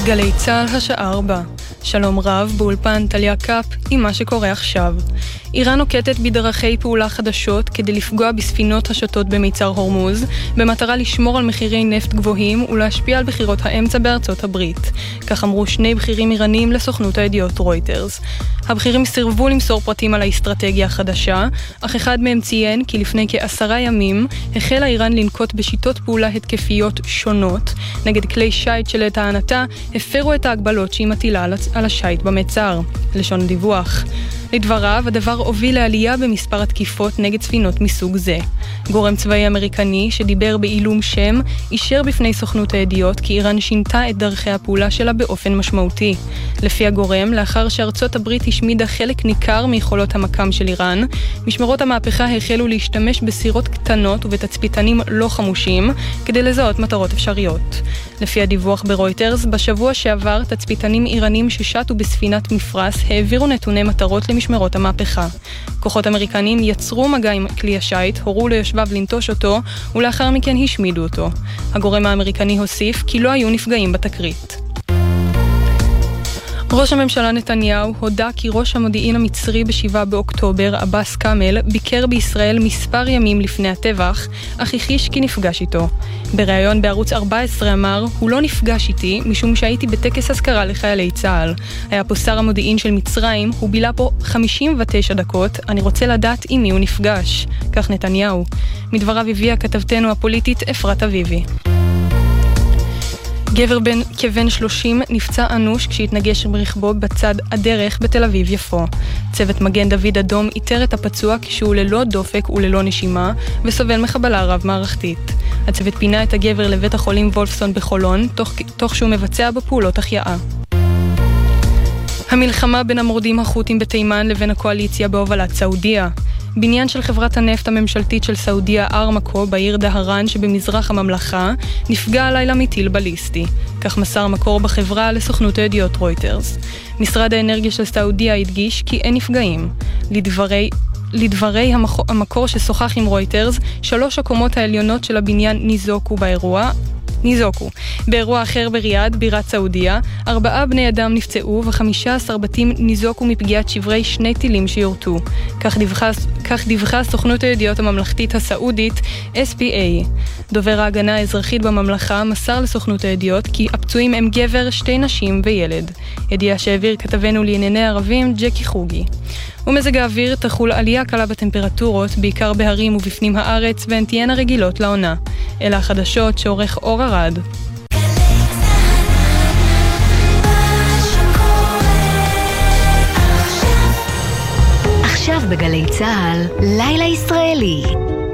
גלי צהל השעה 4. שלום רב, באולפן טליה קאפ עם מה שקורה עכשיו. איראן נוקטת בדרכי פעולה חדשות כדי לפגוע בספינות השטות במיצר הורמוז, במטרה לשמור על מחירי נפט גבוהים ולהשפיע על בחירות האמצע בארצות הברית. כך אמרו שני בכירים איראנים לסוכנות הידיעות רויטרס. הבכירים סירבו למסור פרטים על האסטרטגיה החדשה, אך אחד מהם ציין כי לפני כ10 ימים החלה איראן לנקוט בשיטות פעולה התקפיות שונות נגד כלי שייט שלטענתה הפרו את ההגבלות שהיא מטילה על השייט במצר. לשון הדיווח. לדבריו, הדבר הוביל לעלייה במספר התקיפות נגד ספינות מסוג זה. גורם צבאי אמריקני שדיבר בעילום שם אישר בפני סוכנות הידיעות כי איראן שינתה את דרכי הפעולה שלה באופן משמעותי. לפי הגורם, לאחר שארצות הברית השמידה חלק ניכר מיכולות המקם של איראן, משמרות המהפכה החלו להשתמש בסירות קטנות ובתצפיתנים לא חמושים כדי לזהות מטרות אפשריות. לפי הדיווח ברויטרס, בשבוע שעבר תצפיתנים איראנים ששטו בספינת מפרס העבירו נתוני מטרות למשמרות המהפכה. כוחות אמריקנים יצרו מגע עם כלי השייט, הורו ליושביו לנטוש אותו ולאחר מכן השמידו אותו. הגורם האמריקני הוסיף כי לא היו נפגעים בתקרית. ראש הממשלה נתניהו הודע כי ראש המודיעין המצרי ב7 באוקטובר, עבאס קאמל, ביקר בישראל מספר ימים לפני הטבח, אך הכחיש כי נפגש איתו. בריאיון בערוץ 14 אמר, הוא לא נפגש איתי משום שהייתי בטקס אזכרה לחיילי צה"ל. היה פה שר המודיעין של מצרים, הוא בילה פה 59 דקות, אני רוצה לדעת עם מי הוא נפגש. כך נתניהו. מדבריו הביאה כתבתנו הפוליטית אפרת אביבי. גבר כבן 30 נפצע אנוש כשהתנגש ברכבו בצד הדרך בתל אביב יפו. צוות מגן דוד אדום איתר את הפצוע כשהוא ללא דופק וללא נשימה וסובל מחבלה רב מערכתית. הצוות פינה את הגבר לבית החולים וולפסון בחולון תוך שהוא מבצע בפעולות החייאה. המלחמה בין המורדים החות'ים בתימן לבין הקואליציה בהובלת סעודיה. בניין של חברת הנפט הממשלתית של סעודיה ארמקו בעיר דהרן שבמזרח הממלכה נפגע הלילה מטיל בליסטי. כך מסר מקור בחברה לסוכנות הידיעות רויטרס. משרד האנרגיה של סעודיה הדגיש כי אין נפגעים. לדברי המקור ששוחח עם רויטרס, 3 הקומות העליונות של הבניין ניזוקו באירוע אחר בריאד, בירת סעודיה, 4 בני אדם נפצעו ו15 בתים ניזוקו מפגיעת שברי 2 טילים שיורטו. כך דיווחה סוכנות הידיעות הממלכתית הסעודית SPA. דובר ההגנה האזרחית בממלכה מסר לסוכנות הידיעות כי הפצועים הם גבר, 2 נשים וילד. ידיעה שהעביר כתבנו לענייני ערבים ג'קי חוגי. ומזג האוויר תחול עלייה קלה בטמפרטורות, בעיקר בהרים ובפנים הארץ, והן תהיינה רגילות לעונה. אלה החדשות שעורך אור ארד. עכשיו בגלי צהל, לילה ישראלי.